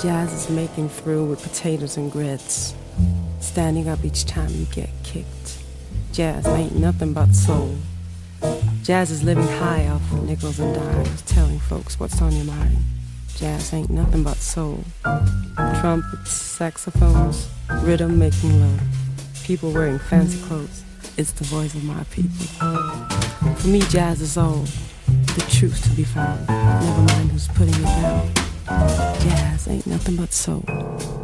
Jazz is making through with potatoes and grits, standing up each time you get kicked. Jazz ain't nothing but soul. Jazz is living high off of nickels and dimes, telling folks what's on your mind. Jazz ain't nothing but soul. Trumpets, saxophones, rhythm making love. People wearing fancy clothes. It's the voice of my people. For me, jazz is all the truth to be found. Never mind who's putting it down. Jazz ain't nothing but soul.